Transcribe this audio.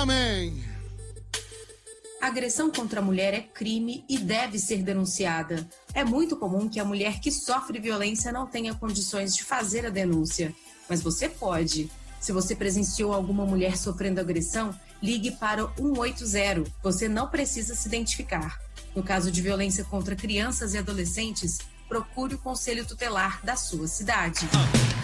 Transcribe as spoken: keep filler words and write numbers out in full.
Amém. A agressão contra a mulher é crime e deve ser denunciada. É muito comum que a mulher que sofre violência não tenha condições de fazer a denúncia. Mas você pode. Se você presenciou alguma mulher sofrendo agressão, ligue para o um oito zero. Você não precisa se identificar. No caso de violência contra crianças e adolescentes, procure o conselho tutelar da sua cidade.